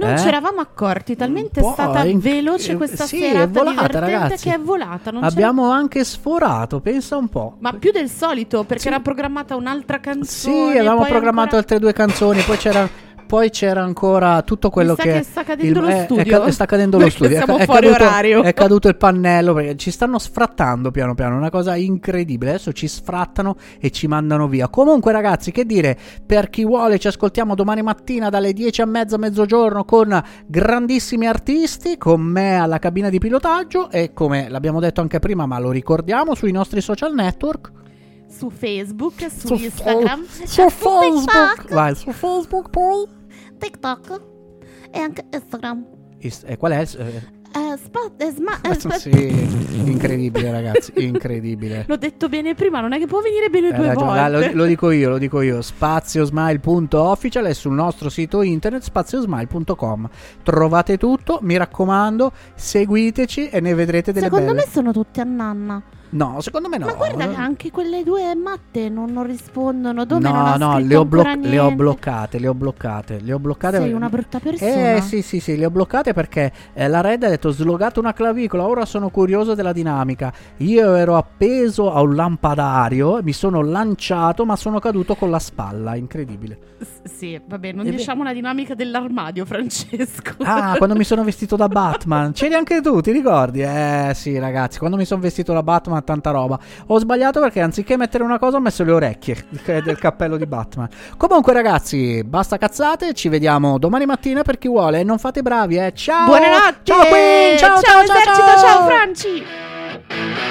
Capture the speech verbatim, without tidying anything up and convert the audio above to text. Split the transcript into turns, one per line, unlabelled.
Non
eh?
ci eravamo accorti, talmente è stata
in...
veloce questa
sì,
serata
è volata,
divertente,
ragazzi.
che è volata. Non
Abbiamo
c'era...
anche sforato, pensa un po'.
Ma più del solito, perché
sì.
era programmata un'altra canzone.
Sì, avevamo
poi
programmato
ancora...
altre due canzoni, poi c'era... Poi c'era ancora tutto quello
Mi sa
che,
che sta cadendo
il,
lo
è,
studio.
È, è, sta cadendo lo
Perché
studio.
siamo
è,
fuori
è caduto,
orario.
È caduto il pannello perché ci stanno sfrattando piano piano. Una cosa incredibile. Adesso ci sfrattano e ci mandano via. Comunque, ragazzi, che dire, per chi vuole, ci ascoltiamo domani mattina dalle dieci e mezza a mezzogiorno con grandissimi artisti, con me alla cabina di pilotaggio. E come l'abbiamo detto anche prima, ma lo ricordiamo, sui nostri social network.
Su Facebook, su,
Su
Instagram,
su, su Facebook. Vai, su Facebook poi.
TikTok e anche Instagram.
Is- e qual è? Eh,
Eh, spa- eh, sma- eh, spa-
sì, incredibile, ragazzi, incredibile.
L'ho detto bene prima, non è che può venire bene
Hai
due
ragione,
volte.
lo, lo dico io, lo dico io. spaziosmile punto official è sul nostro sito internet spaziosmile punto com. Trovate tutto, mi raccomando, seguiteci e ne vedrete delle
Secondo
belle.
me sono tutti a nanna.
No, secondo me no.
Ma guarda che anche quelle due matte non, non rispondono. Dove non
No,
ha
no,
scritto
le ho,
ancora
bloc- le ho
niente.
bloccate, le ho bloccate, le ho bloccate.
Sei una brutta persona.
Eh sì, sì, sì, le ho bloccate perché eh, la Red ha detto slogato una clavicola, ora sono curioso della dinamica. Io ero appeso a un lampadario, mi sono lanciato ma sono caduto con la spalla, incredibile.
S- sì, vabbè, non
E
diciamo la dinamica dell'armadio, Francesco.
Ah, quando mi sono vestito da Batman. C'eri anche tu, ti ricordi? Eh sì, ragazzi, quando mi sono vestito da Batman tanta roba. Ho sbagliato perché anziché mettere una cosa ho messo le orecchie del cappello di Batman. Comunque, ragazzi, basta cazzate, ci vediamo domani mattina per chi vuole. Non fate bravi, eh. Ciao.
Buonanotte.
Ciao Queen. Ciao, ciao, ciao,
esercito,
ciao.
ciao Franci.